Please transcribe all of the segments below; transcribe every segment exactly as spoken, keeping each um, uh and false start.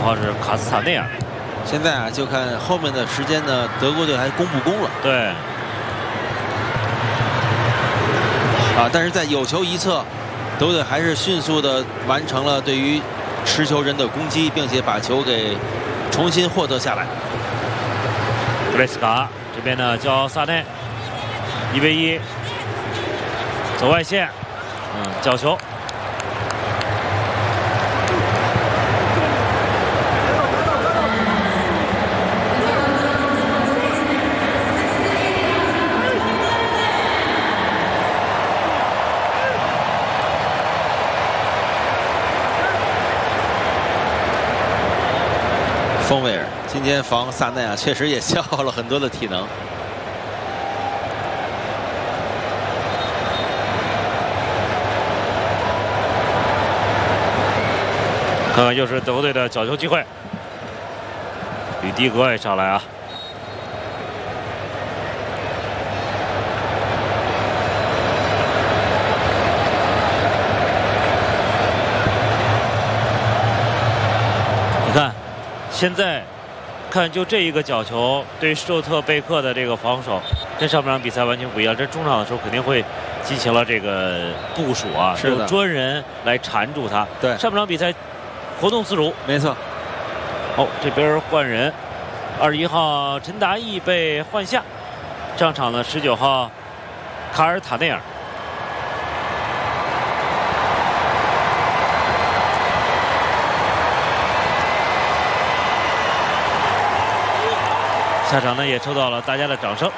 号是卡斯塔内尔。 现在啊，就看后面的时间呢，德国队还攻不攻了？ 对。 啊，但是在有球一侧，德国队还是迅速的完成了对于持球人的攻击，并且把球给重新获得下来。 格雷斯卡这边呢叫萨内，一 v 一，走外线，嗯，角球。 冯威尔今天防萨内啊，确实也消耗了很多的体能。 看看又是德国队的角球机会，吕迪格也上来啊。你看，现在看就这一个角球，对施洛特贝克的这个防守，跟上半场比赛完全不一样。这中场的时候肯定会进行了这个部署啊， 是的， 有专人来缠住他。 对， 上半场比赛活动自如， 没错。 哦，这边换人，二十一号陈达义被换下，上场的十九号卡尔塔内尔。下场呢也受到了大家的掌声。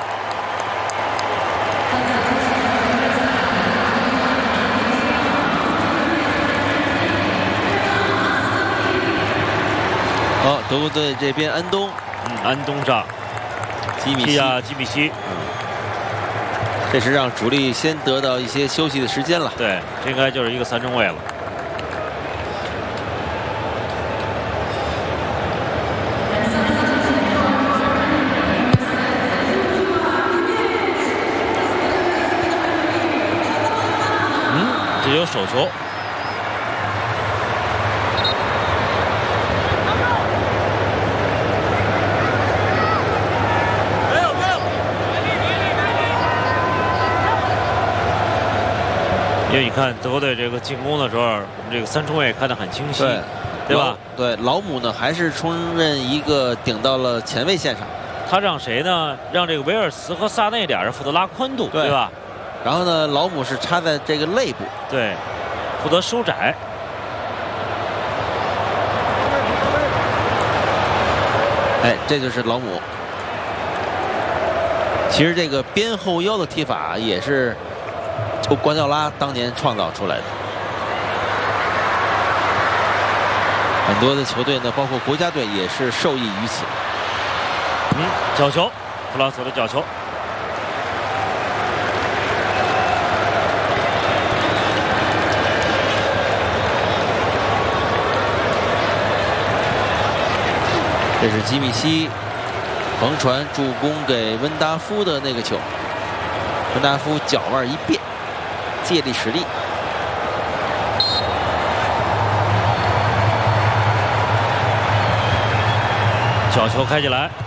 哦，德国队这边安东， 嗯，安东上， 基米希啊，基米希， 嗯，这是让主力先得到一些休息的时间了。 对，这应该就是一个三中卫了。这有手球，没有没有。因为你看德国队这个进攻的时候，我们这个三中卫看得很清晰，对，对吧？ 对，老姆呢还是充任一个顶到了前卫线上， 他让谁呢？让这个维尔茨和萨内俩人负责拉宽度， 对, 对吧？ 然后呢，老姆是插在这个肋部， 对，负责收窄。 哎，这就是老姆。其实这个边后腰的踢法也是就瓜迪奥拉当年创造出来的。很多的球队呢，包括国家队也是受益于此。 嗯，角球，弗朗索的角球。 这是基米希横传助攻给温达夫的那个球，温达夫脚腕一变，借力使力， 角球开起来。